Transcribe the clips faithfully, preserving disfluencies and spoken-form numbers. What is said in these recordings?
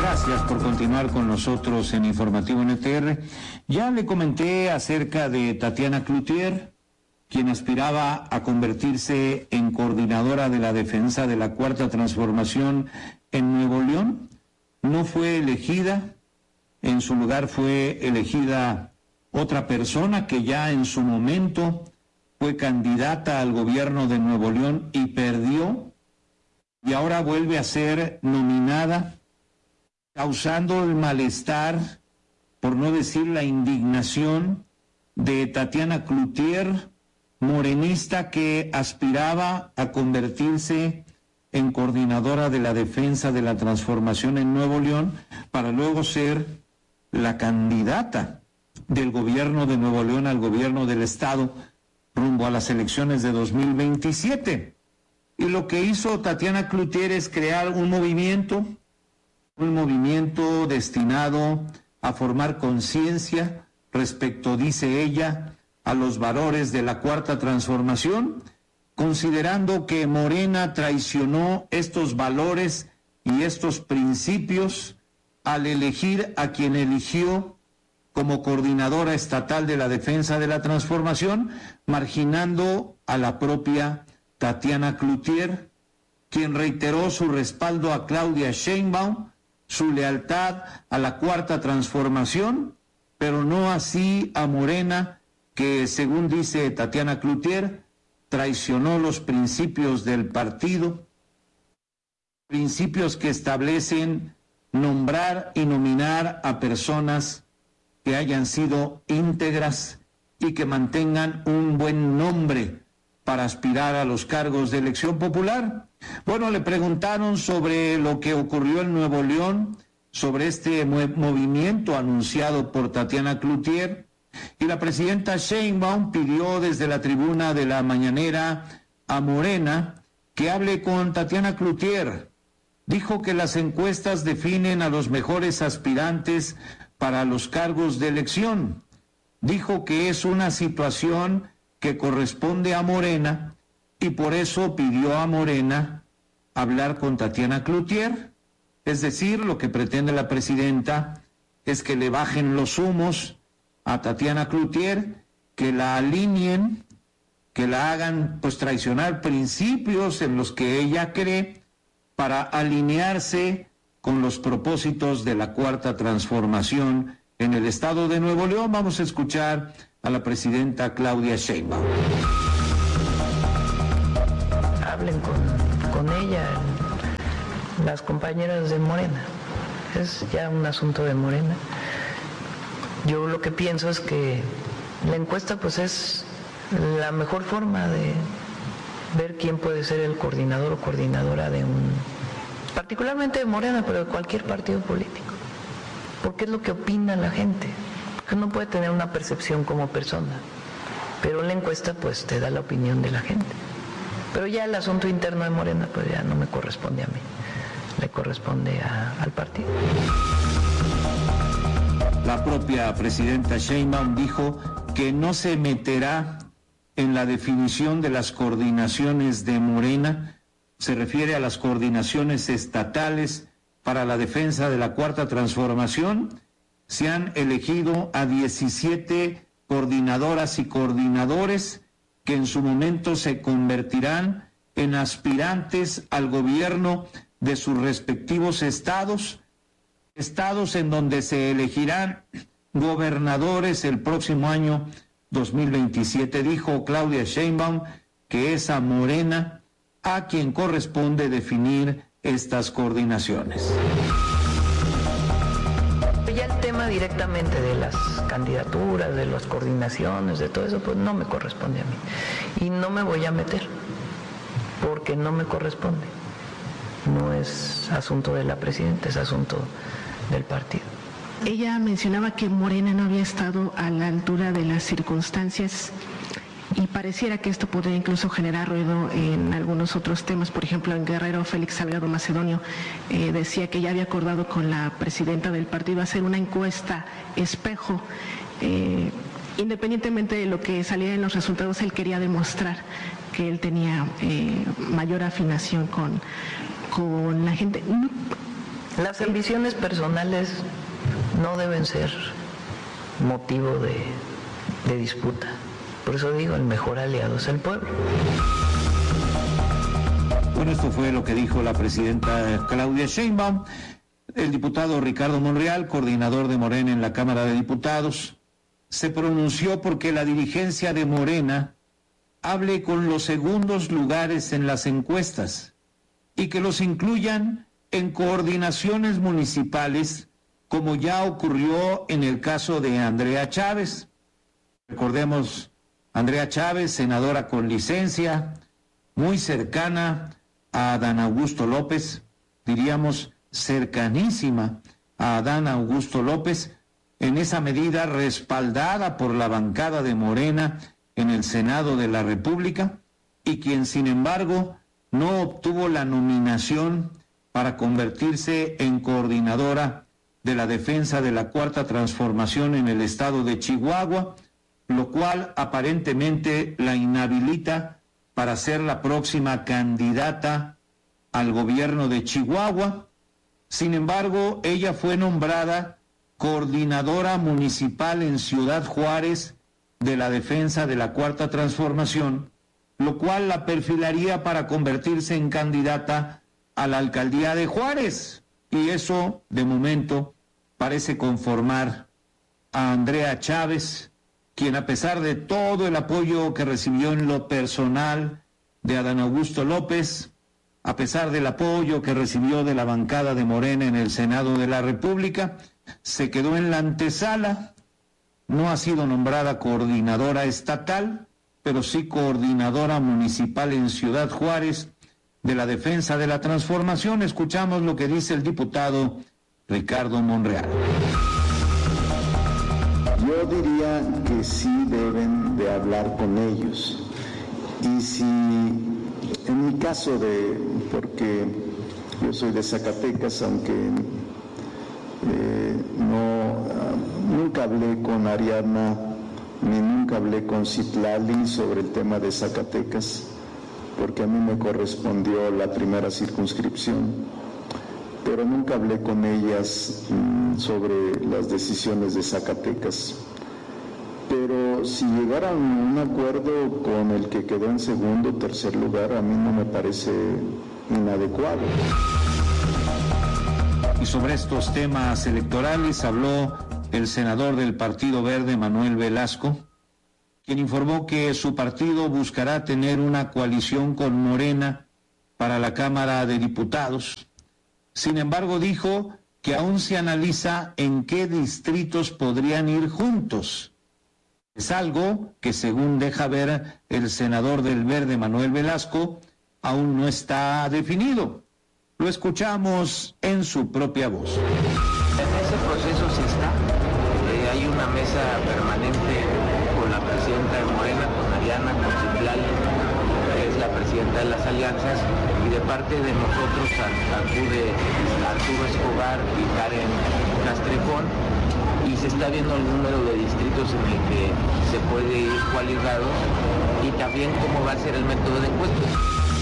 Gracias por continuar con nosotros en Informativo N T R. Ya le comenté acerca de Tatiana Cloutier, quien aspiraba a convertirse en coordinadora de la defensa de la Cuarta Transformación en Nuevo León. No fue elegida, en su lugar fue elegida otra persona que ya en su momento fue candidata al gobierno de Nuevo León y perdió, y ahora vuelve a ser nominada, causando el malestar, por no decir la indignación, de Tatiana Cloutier, morenista que aspiraba a convertirse en coordinadora de la defensa de la transformación en Nuevo León, para luego ser la candidata del gobierno de Nuevo León al gobierno del estado rumbo a las elecciones de dos mil veintisiete. Y lo que hizo Tatiana Cloutier es crear un movimiento, un movimiento destinado a formar conciencia respecto, dice ella, a los valores de la Cuarta Transformación, considerando que Morena traicionó estos valores y estos principios al elegir a quien eligió como coordinadora estatal de la defensa de la transformación, marginando a la propia Tatiana Cloutier, quien reiteró su respaldo a Claudia Sheinbaum, su lealtad a la Cuarta Transformación, pero no así a Morena, que según dice Tatiana Cloutier, traicionó los principios del partido, principios que establecen nombrar y nominar a personas que hayan sido íntegras y que mantengan un buen nombre para aspirar a los cargos de elección popular. Bueno, le preguntaron sobre lo que ocurrió en Nuevo León, sobre este movimiento anunciado por Tatiana Cloutier, y la presidenta Sheinbaum pidió desde la tribuna de la mañanera a Morena que hable con Tatiana Cloutier. Dijo que las encuestas definen a los mejores aspirantes para los cargos de elección. Dijo que es una situación que corresponde a Morena y por eso pidió a Morena hablar con Tatiana Cloutier. Es decir, lo que pretende la presidenta es que le bajen los humos a Tatiana Cloutier, que la alineen, que la hagan pues traicionar principios en los que ella cree para alinearse con los propósitos de la Cuarta Transformación en el estado de Nuevo León. Vamos a escuchar a la presidenta Claudia Sheinbaum. Hablen con, con ella, las compañeras de Morena. Es ya un asunto de Morena. Yo lo que pienso es que la encuesta pues es la mejor forma de ver quién puede ser el coordinador o coordinadora de un, particularmente de Morena, pero de cualquier partido político, porque es lo que opina la gente, porque uno puede tener una percepción como persona, pero la encuesta pues te da la opinión de la gente, pero ya el asunto interno de Morena pues ya no me corresponde a mí, le corresponde a, al partido. La propia presidenta Sheinbaum dijo que no se meterá en la definición de las coordinaciones de Morena. Se refiere a las coordinaciones estatales para la defensa de la Cuarta Transformación. Se han elegido a diecisiete coordinadoras y coordinadores que en su momento se convertirán en aspirantes al gobierno de sus respectivos estados, estados en donde se elegirán gobernadores el próximo año dos mil veintisiete. Dijo Claudia Sheinbaum que es a Morena a quien corresponde definir estas coordinaciones. Ya el tema directamente de las candidaturas, de las coordinaciones, de todo eso, pues no me corresponde a mí. Y no me voy a meter, porque no me corresponde. No es asunto de la presidenta, es asunto del partido. Ella mencionaba que Morena no había estado a la altura de las circunstancias y pareciera que esto podría incluso generar ruido en algunos otros temas. Por ejemplo, en Guerrero, Félix Salgado Macedonio eh, decía que ya había acordado con la presidenta del partido hacer una encuesta espejo. Eh, independientemente de lo que saliera en los resultados, él quería demostrar que él tenía eh, mayor afinación con, con la gente. No, Las ambiciones personales no deben ser motivo de, de disputa. Por eso digo, el mejor aliado es el pueblo. Bueno, esto fue lo que dijo la presidenta Claudia Sheinbaum. El diputado Ricardo Monreal, coordinador de Morena en la Cámara de Diputados, se pronunció porque la dirigencia de Morena hable con los segundos lugares en las encuestas y que los incluyan en coordinaciones municipales, como ya ocurrió en el caso de Andrea Chávez. Recordemos, Andrea Chávez, senadora con licencia, muy cercana a Adán Augusto López, diríamos cercanísima a Adán Augusto López, en esa medida respaldada por la bancada de Morena en el Senado de la República, y quien sin embargo no obtuvo la nominación para convertirse en coordinadora de la defensa de la Cuarta Transformación en el estado de Chihuahua, lo cual aparentemente la inhabilita para ser la próxima candidata al gobierno de Chihuahua. Sin embargo, ella fue nombrada coordinadora municipal en Ciudad Juárez de la defensa de la Cuarta Transformación, lo cual la perfilaría para convertirse en candidata a la alcaldía de Juárez. Y eso, de momento, parece conformar a Andrea Chávez, quien a pesar de todo el apoyo que recibió en lo personal de Adán Augusto López, a pesar del apoyo que recibió de la bancada de Morena en el Senado de la República, se quedó en la antesala. No ha sido nombrada coordinadora estatal, pero sí coordinadora municipal en Ciudad Juárez de la defensa de la transformación. Escuchamos lo que dice el diputado Ricardo Monreal. Yo diría que sí deben de hablar con ellos. Y si, en mi caso de, porque yo soy de Zacatecas, aunque eh, no, nunca hablé con Ariadna, ni nunca hablé con Citlali sobre el tema de Zacatecas, porque a mí me correspondió la primera circunscripción, pero nunca hablé con ellas mmm, sobre las decisiones de Zacatecas. Pero si llegaran a un acuerdo con el que quedó en segundo o tercer lugar, a mí no me parece inadecuado. Y sobre estos temas electorales habló el senador del Partido Verde, Manuel Velasco, quien informó que su partido buscará tener una coalición con Morena para la Cámara de Diputados. Sin embargo, dijo que aún se analiza en qué distritos podrían ir juntos. Es algo que, según deja ver el senador del Verde, Manuel Velasco, aún no está definido. Lo escuchamos en su propia voz. En ese proceso se está. Eh, hay una mesa permanente con la presidenta de Morena, con Ariadna, con Citlali, que es la presidenta de las alianzas, y de parte de nosotros acude Arturo Escobar y Karen Castrejón, y se está viendo el número de distritos en el que se puede ir coaligados y también cómo va a ser el método de encuestas.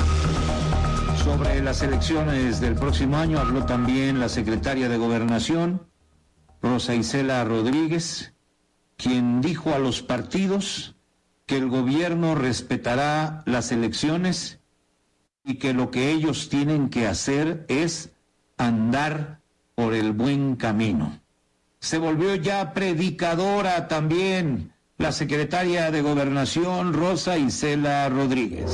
Sobre las elecciones del próximo año habló también la secretaria de Gobernación, Rosa Isela Rodríguez, quien dijo a los partidos que el gobierno respetará las elecciones y que lo que ellos tienen que hacer es andar por el buen camino. Se volvió ya predicadora también la secretaria de Gobernación, Rosa Isela Rodríguez.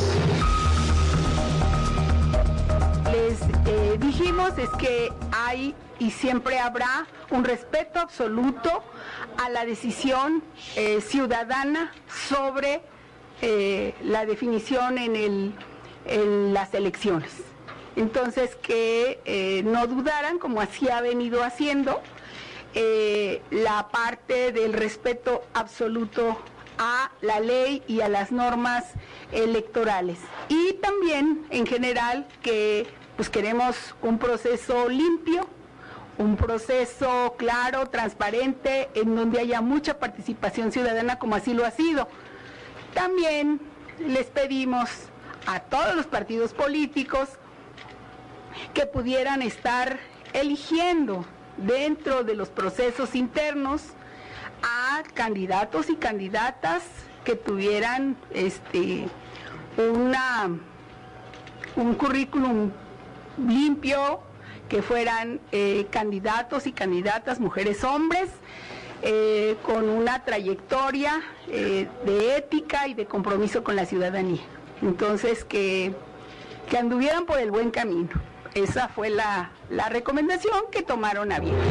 Les eh, dijimos es que hay y siempre habrá un respeto absoluto a la decisión eh, ciudadana sobre eh, la definición en, el, en las elecciones. Entonces que eh, no dudaran, como así ha venido haciendo, eh, la parte del respeto absoluto a la ley y a las normas electorales. Y también, en general, que pues queremos un proceso limpio, un proceso claro, transparente, en donde haya mucha participación ciudadana, como así lo ha sido. También les pedimos a todos los partidos políticos que pudieran estar eligiendo dentro de los procesos internos a candidatos y candidatas que tuvieran este una un currículum limpio, que fueran eh, candidatos y candidatas, mujeres, hombres, eh, con una trayectoria eh, de ética y de compromiso con la ciudadanía. Entonces, que, que anduvieran por el buen camino. Esa fue la, la recomendación que tomaron a bien.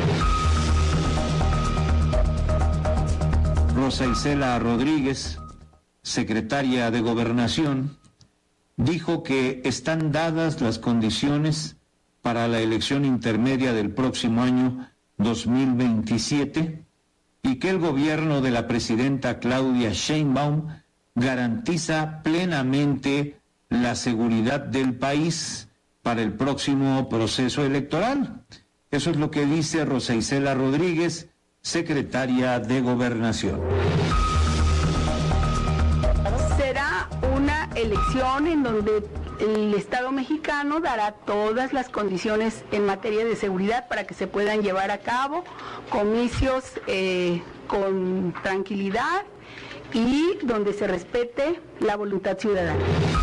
Rosa Isela Rodríguez, secretaria de Gobernación, dijo que están dadas las condiciones para la elección intermedia del próximo año dos mil veintisiete y que el gobierno de la presidenta Claudia Sheinbaum garantiza plenamente la seguridad del país para el próximo proceso electoral. Eso es lo que dice Rosa Isela Rodríguez, secretaria de Gobernación. Será una elección en donde el Estado mexicano dará todas las condiciones en materia de seguridad para que se puedan llevar a cabo comicios eh, con tranquilidad y donde se respete la voluntad ciudadana.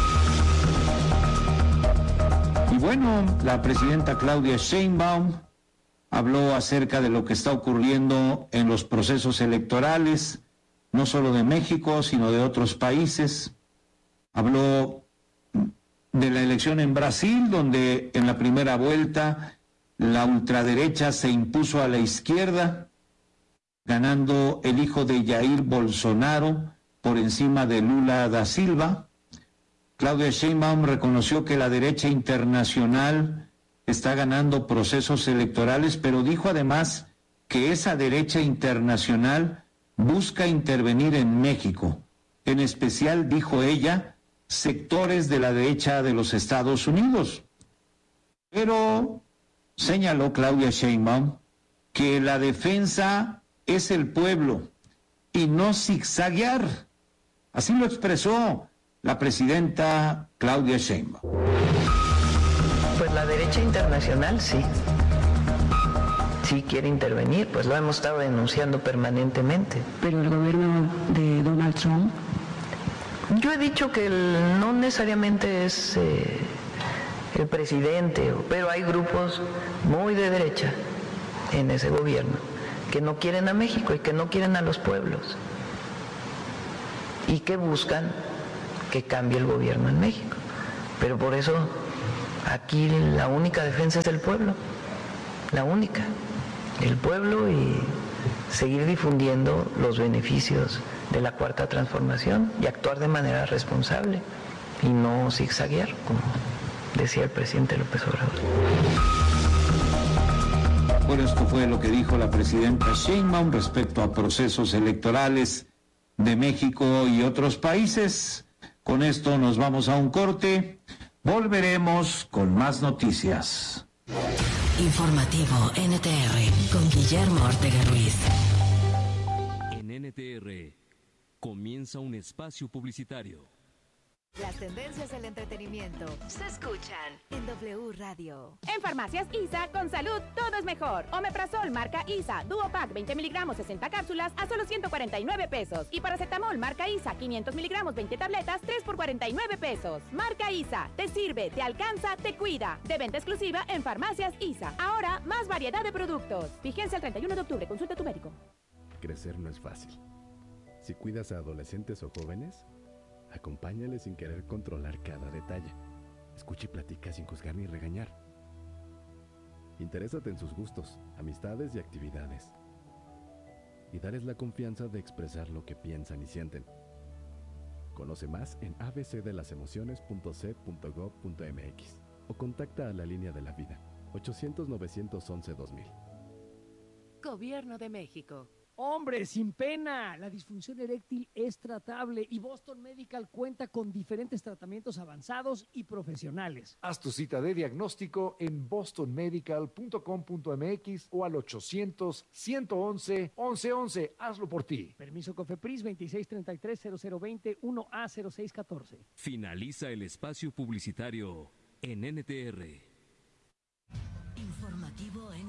Y bueno, la presidenta Claudia Sheinbaum habló acerca de lo que está ocurriendo en los procesos electorales, no solo de México, sino de otros países. Habló de la elección en Brasil, donde en la primera vuelta la ultraderecha se impuso a la izquierda, ganando el hijo de Jair Bolsonaro por encima de Lula da Silva. Claudia Sheinbaum reconoció que la derecha internacional está ganando procesos electorales, pero dijo además que esa derecha internacional busca intervenir en México. En especial, dijo ella, sectores de la derecha de los Estados Unidos. Pero señaló Claudia Sheinbaum que la defensa es el pueblo y no zigzaguear. Así lo expresó la presidenta Claudia Sheinbaum. Pues la derecha internacional sí, sí quiere intervenir, pues lo hemos estado denunciando permanentemente. Pero el gobierno de Donald Trump... Yo he dicho que el, no necesariamente es eh, el presidente, pero hay grupos muy de derecha en ese gobierno que no quieren a México y que no quieren a los pueblos y que buscan que cambie el gobierno en México. Pero por eso aquí la única defensa es el pueblo, la única, el pueblo, y seguir difundiendo los beneficios de la Cuarta Transformación y actuar de manera responsable y no zigzaguear, como decía el presidente López Obrador. Bueno, esto fue lo que dijo la presidenta Sheinbaum respecto a procesos electorales de México y otros países. Con esto nos vamos a un corte. Volveremos con más noticias. Informativo N T R con Guillermo Ortega Ruiz. En N T R comienza un espacio publicitario. Las tendencias del entretenimiento se escuchan en W Radio. En Farmacias ISA, con salud, todo es mejor. Omeprazol marca ISA, Duopack veinte miligramos, sesenta cápsulas a solo ciento cuarenta y nueve pesos. Y paracetamol marca ISA, quinientos miligramos, veinte tabletas, tres por cuarenta y nueve pesos. Marca ISA, te sirve, te alcanza, te cuida. De venta exclusiva en Farmacias ISA. Ahora, más variedad de productos. Vigencia el treinta y uno de octubre, consulta a tu médico. Crecer no es fácil. Si cuidas a adolescentes o jóvenes, acompáñales sin querer controlar cada detalle. Escucha y platica sin juzgar ni regañar. Interésate en sus gustos, amistades y actividades. Y dales la confianza de expresar lo que piensan y sienten. Conoce más en a b c de las emociones punto c e punto gov punto m x o contacta a la línea de la vida ochocientos, novecientos once, dos mil. Gobierno de México. Hombre, sin pena, la disfunción eréctil es tratable y Boston Medical cuenta con diferentes tratamientos avanzados y profesionales. Haz tu cita de diagnóstico en boston medical punto com punto m x o al ochocientos, ciento once, once once. Hazlo por ti. Permiso COFEPRIS veintiséis treinta y tres, cero cero veinte, uno A cero seis catorce. Finaliza el espacio publicitario en N T R. Informativo Informativo